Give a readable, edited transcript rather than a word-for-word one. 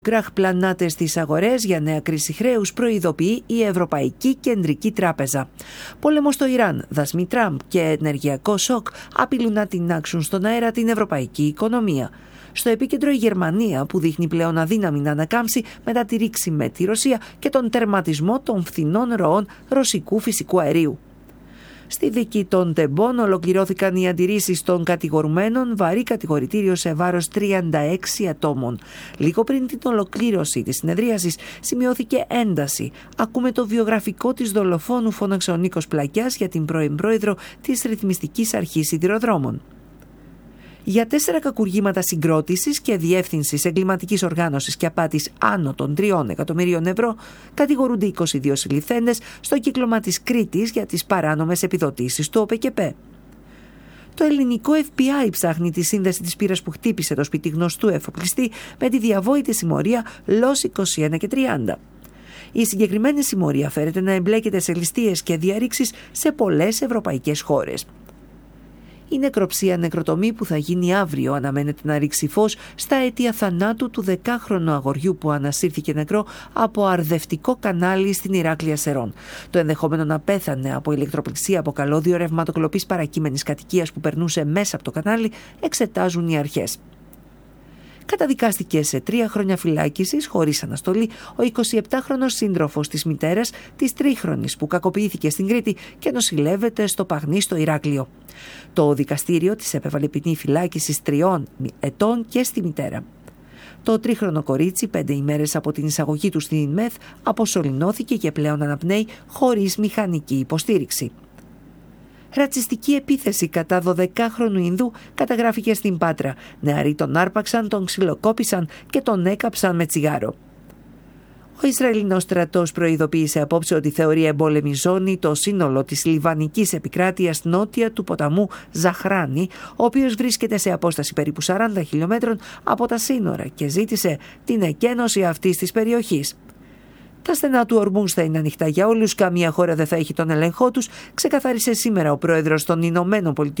Κράχ πλανάται στις αγορές για νέα κρίση χρέους, προειδοποιεί η Ευρωπαϊκή Κεντρική Τράπεζα. Πόλεμο στο Ιράν, δασμοί Τραμπ και ενεργειακό σοκ απειλούν να τινάξουν στον αέρα την ευρωπαϊκή οικονομία. Στο επίκεντρο η Γερμανία, που δείχνει πλέον αδύναμη να ανακάμψει μετά τη ρήξη με τη Ρωσία και τον τερματισμό των φθηνών ροών ρωσικού φυσικού αερίου. Στη δίκη των τεμπών ολοκληρώθηκαν οι αντιρρήσεις των κατηγορουμένων, βαρύ κατηγορητήριο σε βάρος 36 ατόμων. Λίγο πριν την ολοκλήρωση της συνεδρίασης σημειώθηκε ένταση. Ακούμε το βιογραφικό της δολοφόνου, φώναξε ο Νίκος Πλακιάς για την πρώην πρόεδρο της Ρυθμιστικής Αρχής Σιδηροδρόμων. Για 4 κακουργήματα συγκρότησης και διεύθυνσης εγκληματικής οργάνωσης και απάτης άνω των 3 εκατομμυρίων ευρώ κατηγορούνται 22 συλληφθέντες στο κύκλωμα της Κρήτης για τις παράνομες επιδοτήσεις του ΟΠΕΚΕΠΕ. Το ελληνικό FBI ψάχνει τη σύνδεση της πύρας που χτύπησε το σπίτι γνωστού εφοπλιστή με τη διαβόητη συμμορία ΛΟΣ 21 και 30. Η συγκεκριμένη συμμορία φέρεται να εμπλέκεται σε ληστείες και διαρρήξεις σε πολλές ευρωπαϊκές χώρες. Η νεκροψία νεκροτομή που θα γίνει αύριο αναμένεται να ρίξει φως στα αίτια θανάτου του 10χρονου αγοριού που ανασύρθηκε νεκρό από αρδευτικό κανάλι στην Ηράκλεια Σερών. Το ενδεχόμενο να πέθανε από ηλεκτροπληξία από καλώδιο ρευματοκλοπής παρακείμενης κατοικίας που περνούσε μέσα από το κανάλι εξετάζουν οι αρχές. Καταδικάστηκε σε 3 χρόνια φυλάκισης χωρίς αναστολή ο 27χρονος σύντροφος της μητέρας της 3χρονης που κακοποιήθηκε στην Κρήτη και νοσηλεύεται στο Παγνί στο Ηράκλειο. Το δικαστήριο της επέβαλε ποινή φυλάκισης 3 ετών και στη μητέρα. Το 3χρονο κορίτσι, 5 ημέρες από την εισαγωγή του στην ΜΕΘ, αποσωληνώθηκε και πλέον αναπνέει χωρίς μηχανική υποστήριξη. Ρατσιστική επίθεση κατά 12χρονου Ινδού καταγράφηκε στην Πάτρα. Νεαροί τον άρπαξαν, τον ξυλοκόπησαν και τον έκαψαν με τσιγάρο. Ο Ισραηλινός στρατός προειδοποίησε απόψε ότι θεωρεί εμπόλεμη ζώνη το σύνολο της λιβανικής επικράτειας νότια του ποταμού Ζαχράνη, ο οποίος βρίσκεται σε απόσταση περίπου 40 χιλιόμετρων από τα σύνορα και ζήτησε την εκένωση αυτής της περιοχής. Τα στενά του Ορμούζ θα είναι ανοιχτά για όλους, καμία χώρα δεν θα έχει τον έλεγχό τους, ξεκαθάρισε σήμερα ο πρόεδρος των Ηνωμένων Πολιτειών